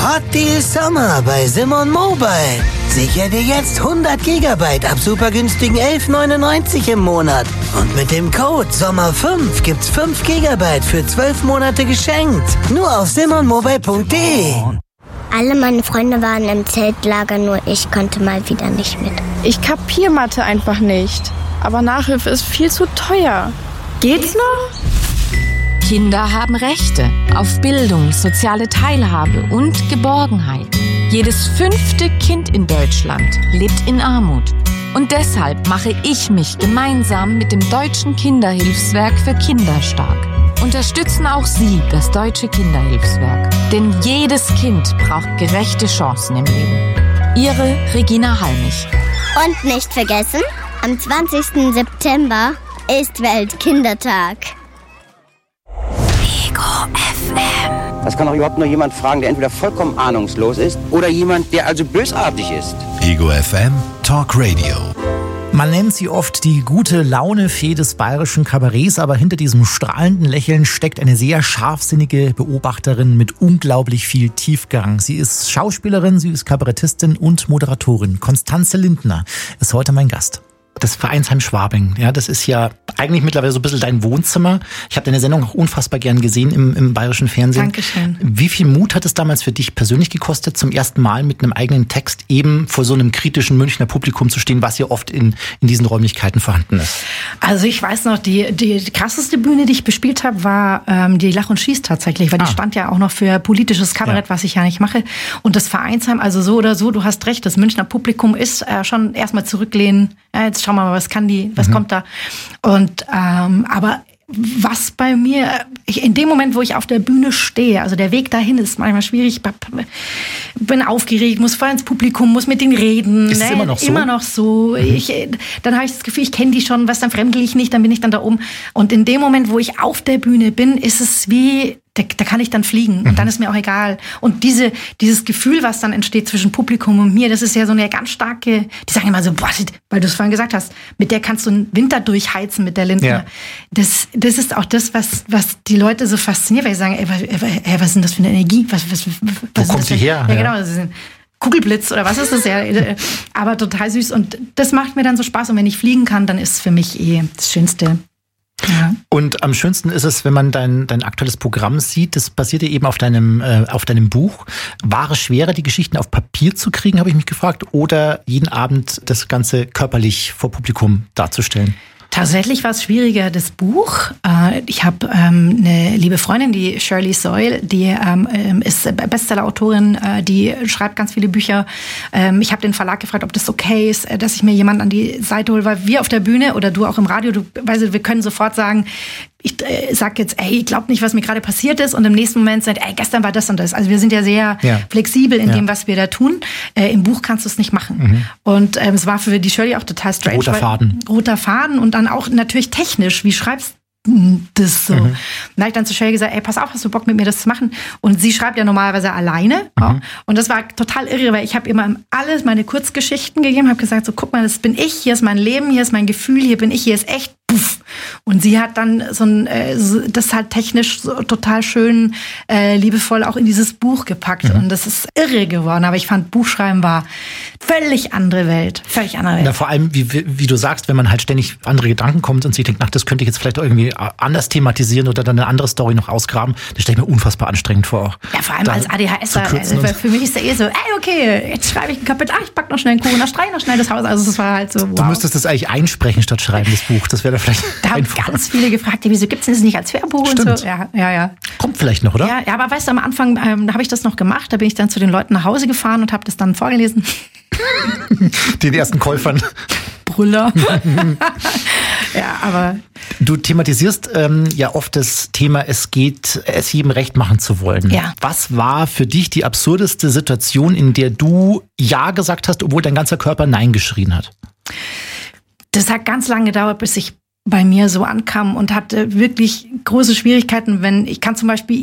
Hot Deal Sommer bei Simon Mobile. Sicher dir jetzt 100 Gigabyte ab super günstigen 11,99 im Monat. Und mit dem Code SOMMER5 gibt's 5 Gigabyte für 12 Monate geschenkt. Nur auf simonmobile.de. Alle meine Freunde waren im Zeltlager, nur ich konnte mal wieder nicht mit. Ich kapier Mathe einfach nicht. Aber Nachhilfe ist viel zu teuer. Geht's noch? Kinder haben Rechte auf Bildung, soziale Teilhabe und Geborgenheit. Jedes 5. Kind in Deutschland lebt in Armut. Und deshalb mache ich mich gemeinsam mit dem Deutschen Kinderhilfswerk für Kinder stark. Unterstützen auch Sie das Deutsche Kinderhilfswerk. Denn jedes Kind braucht gerechte Chancen im Leben. Ihre Regina Halmich. Und nicht vergessen, am 20. September ist Weltkindertag. Ego FM. Das kann auch überhaupt nur jemand fragen, der entweder vollkommen ahnungslos ist oder jemand, der also bösartig ist. Ego FM Talk Radio. Man nennt sie oft die gute Laune-Fee des bayerischen Kabarets, aber hinter diesem strahlenden Lächeln steckt eine sehr scharfsinnige Beobachterin mit unglaublich viel Tiefgang. Sie ist Schauspielerin, sie ist Kabarettistin und Moderatorin. Constanze Lindner ist heute mein Gast. Das Vereinsheim Schwabing, ja, das ist ja eigentlich mittlerweile so ein bisschen dein Wohnzimmer. Ich habe deine Sendung auch unfassbar gern gesehen im bayerischen Fernsehen. Dankeschön. Wie viel Mut hat es damals für dich persönlich gekostet, zum ersten Mal mit einem eigenen Text eben vor so einem kritischen Münchner Publikum zu stehen, was ja oft in diesen Räumlichkeiten vorhanden ist? Also ich weiß noch, die krasseste Bühne, die ich bespielt habe, war die Lach und Schieß tatsächlich, weil die stand ja auch noch für politisches Kabarett, was ich ja nicht mache. Und das Vereinsheim, also so oder so, du hast recht, das Münchner Publikum ist schon erstmal zurücklehnen. Ja, jetzt schauen wir mal, was kann die, was kommt da. Und aber was bei mir, in dem Moment, wo ich auf der Bühne stehe, also der Weg dahin ist manchmal schwierig, bin aufgeregt, muss vor ins Publikum, muss mit denen reden. Ist es immer noch so? Immer noch so. Dann habe ich das Gefühl, ich kenne die schon, was dann fremdel ich nicht, dann bin ich dann da oben. Und in dem Moment, wo ich auf der Bühne bin, ist es wie, da kann ich dann fliegen und dann ist mir auch egal. Und dieses Gefühl, was dann entsteht zwischen Publikum und mir, das ist ja so eine ganz starke, die sagen immer so, boah, weil du es vorhin gesagt hast, mit der kannst du einen Winter durchheizen mit der Lindner. Ja. Das ist auch das, was die Leute so fasziniert, weil sie sagen, ey, was ist denn das für eine Energie? Wo kommt die her? Ja, genau, das ist ein Kugelblitz oder was ist das? Ja, aber total süß und das macht mir dann so Spaß und wenn ich fliegen kann, dann ist es für mich das Schönste. Ja. Und am schönsten ist es, wenn man dein aktuelles Programm sieht, das basiert ja eben auf deinem Buch. War es schwerer, die Geschichten auf Papier zu kriegen, habe ich mich gefragt, oder jeden Abend das Ganze körperlich vor Publikum darzustellen? Tatsächlich war es schwieriger, das Buch. Ich habe eine liebe Freundin, die Shirley Soyle, die ist Bestseller-Autorin, die schreibt ganz viele Bücher. Ich habe den Verlag gefragt, ob das okay ist, dass ich mir jemanden an die Seite hole, weil wir auf der Bühne oder du auch im Radio, wir können sofort sagen, ich sag jetzt, ey, ich glaube nicht, was mir gerade passiert ist und im nächsten Moment sagt, ey, gestern war das und das. Also wir sind ja sehr flexibel in dem, was wir da tun. Im Buch kannst du es nicht machen. Und es war für die Shirley auch total strange. Roter Faden und dann auch natürlich technisch. Wie schreibst das so? Da habe ich dann zu Shirley gesagt, ey, pass auf, hast du Bock mit mir das zu machen? Und sie schreibt ja normalerweise alleine. Und das war total irre, weil ich habe immer alles meine Kurzgeschichten gegeben, habe gesagt, so guck mal, das bin ich, hier ist mein Leben, hier ist mein Gefühl, hier bin ich, hier ist echt. Puff. Und sie hat dann das halt technisch so total schön, liebevoll auch in dieses Buch gepackt. Und das ist irre geworden. Aber ich fand, Buchschreiben war völlig andere Welt. Ja, vor allem, wie du sagst, wenn man halt ständig andere Gedanken kommt und sich denkt, ach, das könnte ich jetzt vielleicht irgendwie anders thematisieren oder dann eine andere Story noch ausgraben, das stelle ich mir unfassbar anstrengend vor auch. Ja, vor allem als ADHSer. Also für mich ist da so, ey, okay, jetzt schreibe ich ein Kapitel, ich pack noch schnell einen Kuchen, da streiche ich noch schnell das Haus. Also das war halt so, wow. Du müsstest das eigentlich einsprechen statt schreiben, das Buch. Das wäre da vielleicht da haben ganz viele gefragt, wieso gibt es das nicht als Hörbuch und so? Ja. Kommt vielleicht noch, oder? Ja, aber weißt du, am Anfang habe ich das noch gemacht, da bin ich dann zu den Leuten nach Hause gefahren und habe das dann vorgelesen. Den ersten Käufern. Brüller. Ja, aber... Du thematisierst ja oft das Thema, es jedem recht machen zu wollen. Ja. Was war für dich die absurdeste Situation, in der du Ja gesagt hast, obwohl dein ganzer Körper Nein geschrien hat? Das hat ganz lange gedauert, bis ich bei mir so ankam und hatte wirklich große Schwierigkeiten, wenn ich kann zum Beispiel